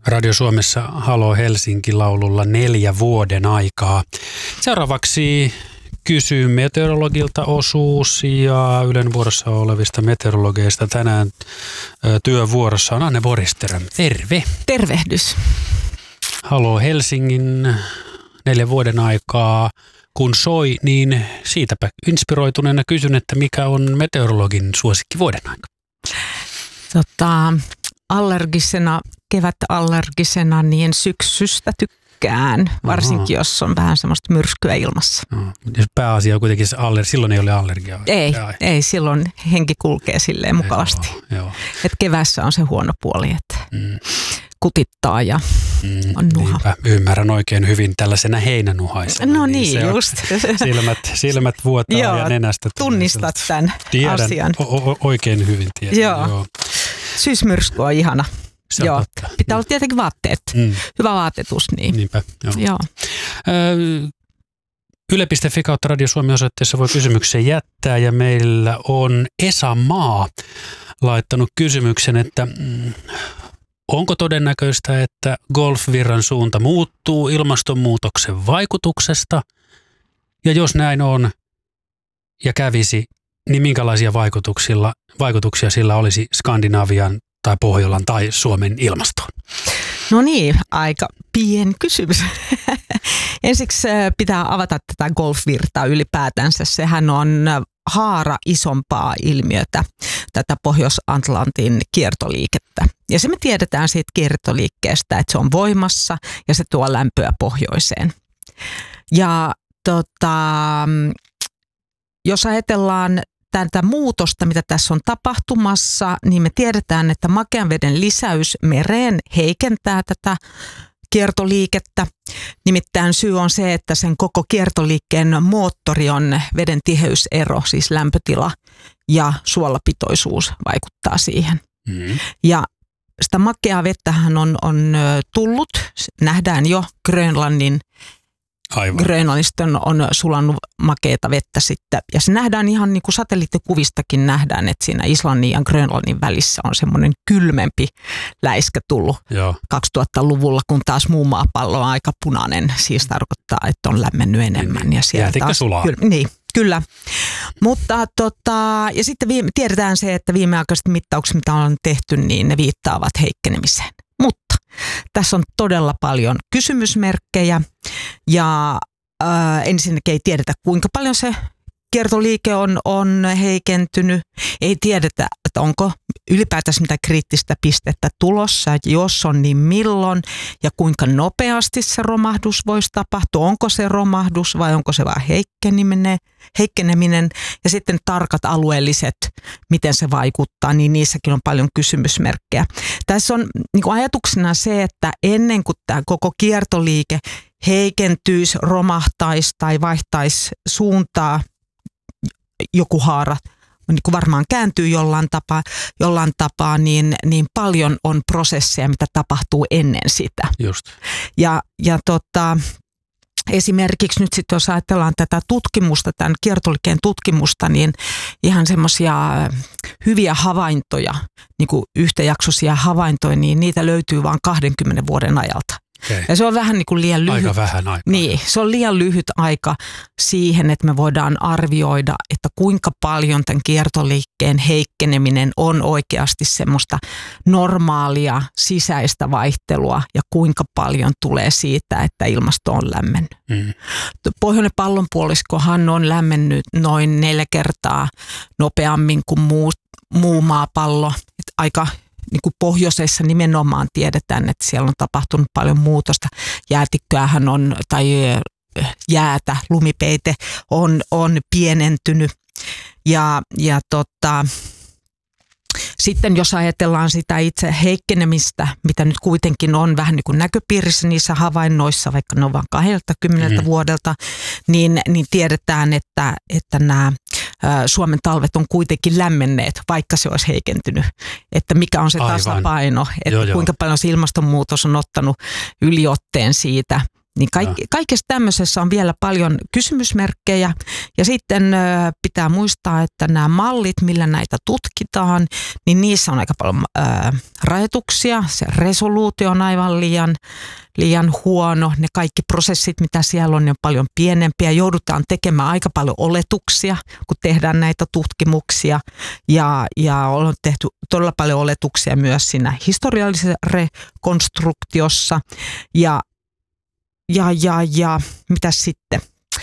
Radio Suomessa Halo Helsinki-laululla 4 vuoden aikaa. Seuraavaksi kysyy meteorologilta osuus ja Ylen vuorossa olevista meteorologeista. Tänään työvuorossa on Anne Boriström. Terve. Tervehdys. Halo Helsingin 4 vuoden aikaa. Kun soi, niin siitäpä inspiroituneena kysyn, että mikä on meteorologin suosikki vuoden aika? Kevätallergisena, niin syksystä tykkään, varsinkin jos on vähän semmoista myrskyä ilmassa. No, pääasia on kuitenkin silloin ei ole allergiaa. Ei, silloin henki kulkee silleen mukavasti. Joo. Et keväässä on se huono puoli, että kutittaa ja on nuha. Niinpä, ymmärrän oikein hyvin tällaisena heinänuhaisena. No niin, just. Silmät vuotaa ja nenästä. Tunnistat tämän asian. Oikein hyvin tiedän. Joo. Syysmyrsky on ihana. Joo. Pitää olla tietenkin vaatteet. Hyvä vaatetus. Niin. Niinpä, joo. Yle.fi kautta Radio Suomi -osoitteessa voi kysymyksen jättää ja meillä on Esa Maa laittanut kysymyksen, että onko todennäköistä, että golfvirran suunta muuttuu ilmastonmuutoksen vaikutuksesta? Ja jos näin on ja kävisi, niin minkälaisia vaikutuksia sillä olisi Skandinavian tai Pohjolan tai Suomen ilmastoon? No niin, aika pieni kysymys. Ensiksi pitää avata tätä golfvirtaa ylipäätänsä. Sehän on haara isompaa ilmiötä, tätä Pohjois-Atlantin kiertoliikettä. Ja se me tiedetään siitä kiertoliikkeestä, että se on voimassa ja se tuo lämpöä pohjoiseen. Ja jos ajatellaan tätä muutosta, mitä tässä on tapahtumassa, niin me tiedetään, että makean veden lisäys mereen heikentää tätä kiertoliikettä. Nimittäin syy on se, että sen koko kiertoliikkeen moottori on veden tiheysero, siis lämpötila ja suolapitoisuus vaikuttaa siihen. Ja sitä makeaa vettähän on tullut, nähdään jo Grönlannista on sulannut makeata vettä sitten. Ja se nähdään ihan niin kuin satelliittikuvistakin nähdään, että siinä Islannin ja Grönlannin välissä on semmoinen kylmempi läiskä tullut 2000-luvulla, kun taas muu maapallo on aika punainen. Siis tarkoittaa, että on lämmennyt enemmän. Ja jäätikö sulaa? Niin, kyllä. Mutta ja sitten tiedetään se, että viimeaikaiset mittaukset, mitä on tehty, niin ne viittaavat heikkenemiseen. Mutta tässä on todella paljon kysymysmerkkejä ja ensinnäkin ei tiedetä, kuinka paljon se kiertoliike on heikentynyt. Ei tiedetä, että onko ylipäätänsä mitään kriittistä pistettä tulossa, jos on niin milloin ja kuinka nopeasti se romahdus voisi tapahtua. Onko se romahdus vai onko se vain heikkeneminen ja sitten tarkat alueelliset, miten se vaikuttaa, niin niissäkin on paljon kysymysmerkkejä. Tässä on niin kuin ajatuksena se, että ennen kuin tämä koko kiertoliike heikentyisi, romahtaisi tai vaihtaisi suuntaa, joku haara niin kuin varmaan kääntyy jollain tapaa niin paljon on prosesseja, mitä tapahtuu ennen sitä. Just. Ja esimerkiksi nyt sitten, jos ajatellaan tätä tutkimusta, tämän kiertoliikkeen tutkimusta, niin ihan semmoisia hyviä havaintoja, niin kuin yhtäjaksoisia havaintoja, niin niitä löytyy vain 20 vuoden ajalta. Okay. Ja se on vähän niin kuin liian lyhyt. Aika vähän aikaa. Niin, se on liian lyhyt aika siihen, että me voidaan arvioida, että kuinka paljon tämän kiertoliikkeen heikkeneminen on oikeasti semmoista normaalia sisäistä vaihtelua ja kuinka paljon tulee siitä, että ilmasto on lämmennyt. Pohjoinen pallonpuoliskohan on lämmennyt noin 4 kertaa nopeammin kuin muu maapallo. Aika niin kuin pohjoisessa nimenomaan tiedetään, että siellä on tapahtunut paljon muutosta. Jäätikköähän on, tai jäätä, lumipeite on pienentynyt. Sitten jos ajatellaan sitä itse heikkenemistä, mitä nyt kuitenkin on vähän niin kuin näköpiirissä niissä havainnoissa, vaikka ne on vain 20 vuodelta, niin tiedetään, että nämä Suomen talvet on kuitenkin lämmenneet, vaikka se olisi heikentynyt. Että mikä on se tasapaino, että kuinka paljon se ilmastonmuutos on ottanut yliotteen siitä. Niin kaikessa tämmöisessä on vielä paljon kysymysmerkkejä ja sitten pitää muistaa, että nämä mallit, millä näitä tutkitaan, niin niissä on aika paljon rajoituksia. Se resoluutio on aivan liian huono. Ne kaikki prosessit, mitä siellä on, ne on paljon pienempiä. Joudutaan tekemään aika paljon oletuksia, kun tehdään näitä tutkimuksia. Ja on tehty todella paljon oletuksia myös siinä historiallisessa rekonstruktiossa. Ja mitä sitten?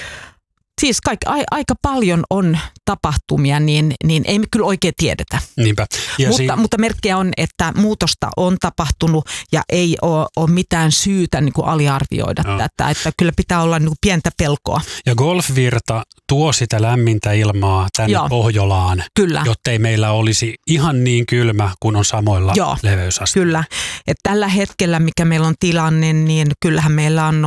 Siis aika paljon on tapahtumia, niin ei me kyllä oikein tiedetä. Niinpä. Mutta merkkejä on, että muutosta on tapahtunut ja ei ole mitään syytä niin kuin aliarvioida tätä. Että kyllä pitää olla niin kuin pientä pelkoa. Ja Golfvirta tuo sitä lämmintä ilmaa tänne Pohjolaan, jottei meillä olisi ihan niin kylmä kuin on samoilla leveysasteilla. Kyllä. Et tällä hetkellä, mikä meillä on tilanne, niin kyllähän meillä on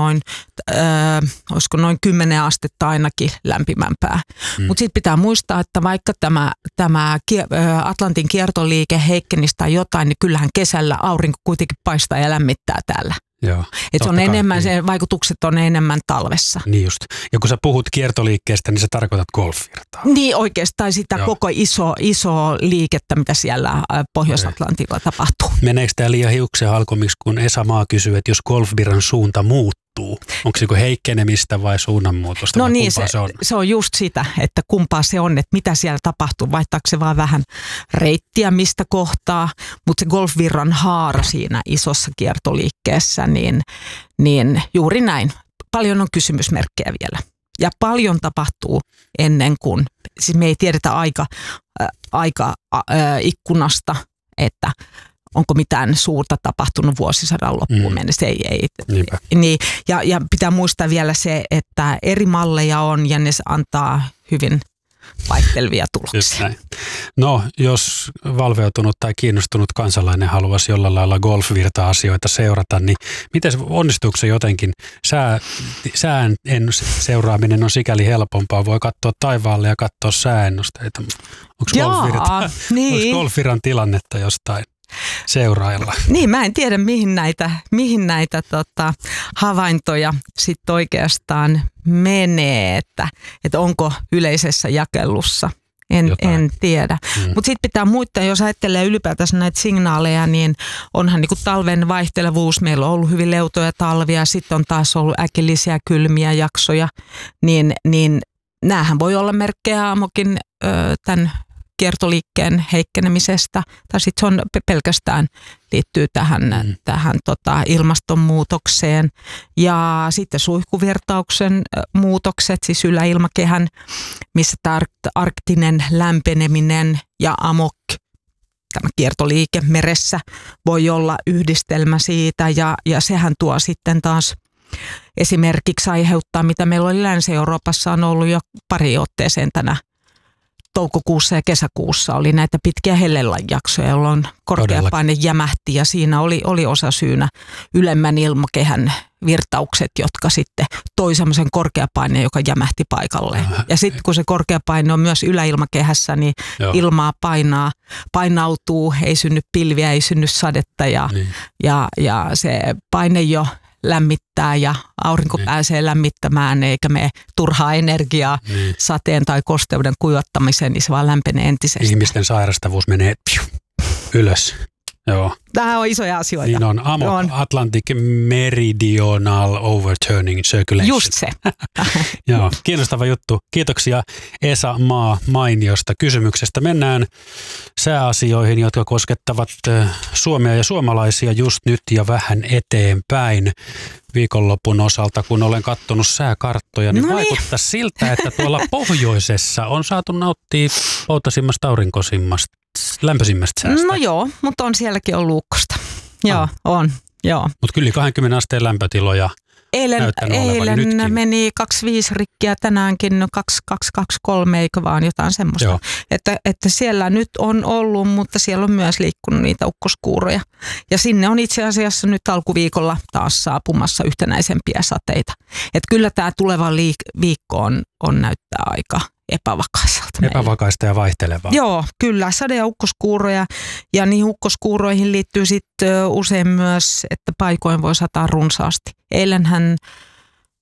olisiko noin 10 astetta ainakin lämpimämpää. Mutta sitten pitää muistaa, että vaikka tämä Atlantin kiertoliike heikkenisi tai jotain, niin kyllähän kesällä aurinko kuitenkin paistaa ja lämmittää täällä. Joo, et se on enemmän, se vaikutukset on enemmän talvessa. Niin just. Ja kun sä puhut kiertoliikkeestä, niin sä tarkoitat Golfvirtaa. Niin oikeastaan sitä koko iso liikettä, mitä siellä Pohjois-Atlantilla tapahtuu. Meneekö tämä liian hiuksen halkomiksi, kun Esa Maa kysyy, että jos Golfvirran suunta muuttuu? Onko se heikkenemistä vai suunnanmuutosta? No niin, se on just sitä, että kumpaa se on, että mitä siellä tapahtuu. Vaihtaako se vaan vähän reittiä mistä kohtaa, mutta se Golfvirran haara siinä isossa kiertoliikkeessä, niin juuri näin. Paljon on kysymysmerkkejä vielä. Ja paljon tapahtuu ennen kuin, siis me ei tiedetä aika ikkunasta, että onko mitään suurta tapahtunut vuosisadan loppuun mennessä. Ei. Niin, ja pitää muistaa vielä se, että eri malleja on ja ne antaa hyvin vaihtelevia tuloksia. No, jos valveutunut tai kiinnostunut kansalainen haluaisi jollain lailla Golfvirta-asioita seurata, niin miten onnistuuko se jotenkin? Sään seuraaminen on sikäli helpompaa. Voi katsoa taivaalle ja katsoa sääennusteita. Onko Golfvirran tilannetta jostain seurailla? Niin, mä en tiedä mihin näitä havaintoja sitten oikeastaan menee, että onko yleisessä jakelussa. En tiedä. Mutta sitten pitää muistaa, jos ajattelee ylipäätänsä näitä signaaleja, niin onhan niinku talven vaihtelevuus. Meillä on ollut hyvin leutoja talvia, sitten on taas ollut äkillisiä kylmiä jaksoja. Niin näähän voi olla merkkejä aamokin tämän kiertoliikkeen heikkenemisestä, tai sitten se on pelkästään liittyy tähän ilmastonmuutokseen. Ja sitten suihkuvirtauksen muutokset, siis yläilmakehän, missä arktinen lämpeneminen ja amok, tämä kiertoliike meressä, voi olla yhdistelmä siitä, ja sehän tuo sitten taas esimerkiksi aiheuttaa, mitä meillä oli Länsi-Euroopassa on ollut jo pari otteeseen tänä toukokuussa ja kesäkuussa oli näitä pitkiä hellejaksoja, jolloin korkeapaine jämähti ja siinä oli osa syynä ylemmän ilmakehän virtaukset, jotka sitten toi semmoisen korkeapaineen, joka jämähti paikalleen. Ja sitten kun se korkeapaine on myös yläilmakehässä, niin ilmaa painautuu, ei synny pilviä, ei synny sadetta ja se paine jo lämmittää ja aurinko pääsee lämmittämään eikä mene turhaa energiaa sateen tai kosteuden kuivattamiseen, niin se vaan lämpenee entisestään. Ihmisten sairastavuus menee ylös. Joo. Tämä on isoja asioita. Niin on. Atlantic Meridional Overturning Circulation. Just se. Joo, kiinnostava juttu. Kiitoksia Esa Maa mainiosta kysymyksestä. Mennään sääasioihin, jotka koskettavat Suomea ja suomalaisia just nyt ja vähän eteenpäin. Viikonlopun osalta, kun olen katsonut sääkarttoja, niin vaikuttaa siltä, että tuolla pohjoisessa on saatu nauttia poutasimmasta, aurinkoisimmasta, lämpöisimmästä säästä. No joo, mutta on sielläkin ollut ukkosta. Joo, on. Mutta kyllä 20 asteen lämpötiloja näyttänyt olevan nytkin. Meni 25 rikkiä tänäänkin, 2223 eikö vaan jotain semmoista. Että siellä nyt on ollut, mutta siellä on myös liikkunut niitä ukkoskuuroja. Ja sinne on itse asiassa nyt alkuviikolla taas saapumassa yhtenäisempiä sateita. Että kyllä tämä tuleva viikko on näyttää aika epävakaiselta. Epävakaista ja vaihtelevaa. Joo, kyllä. Sade- ja ukkoskuuroja. Ja niihin ukkoskuuroihin liittyy sitten usein myös, että paikoin voi sataa runsaasti. Eilenhän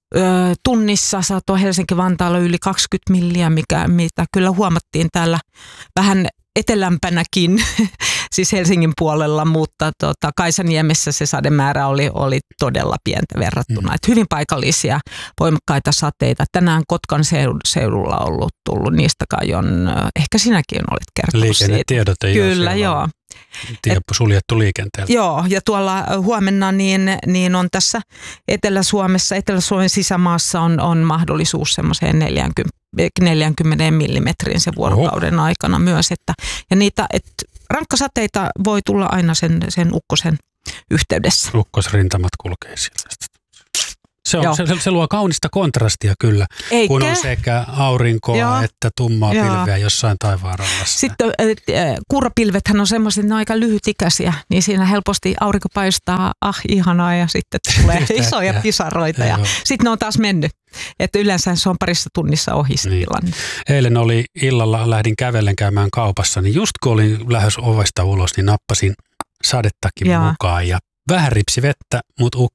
tunnissa satoi Helsinki-Vantaalla yli 20 milliä, mitä kyllä huomattiin täällä vähän etelämpänäkin, siis Helsingin puolella, mutta Kaisaniemessä se sademäärä oli todella pientä verrattuna. Että hyvin paikallisia, voimakkaita sateita. Tänään Kotkan seudulla on tullut, niistä kai on, ehkä sinäkin olet kertonut siitä. Liikennetiedot ei kyllä, joo. Suljettu liikenteeltä. Joo, ja tuolla huomenna niin on tässä Etelä-Suomessa, Etelä-Suomen sisämaassa on mahdollisuus semmoiseen 40 millimetrin sen vuorokauden aikana myös. Ja niitä, rankkasateita voi tulla aina sen ukkosen yhteydessä. Ukkosrintamat kulkee sieltä. Se luo kaunista kontrastia kyllä, Eikä? kun on sekä aurinkoa että tummaa pilveä jossain taivaanrannassa. Sitten kuuropilvethän on semmoiset, ne on aika lyhytikäisiä, niin siinä helposti aurinko paistaa, ihanaa, ja sitten tulee isoja pisaroita ja sitten ne on taas mennyt. Että yleensä se on parissa tunnissa ohi se tilanne. Eilen oli illalla, lähdin kävellen käymään kaupassa, niin just kun olin lähes ovesta ulos, niin nappasin sadettakin mukaan ja vähän ripsi vettä, mutta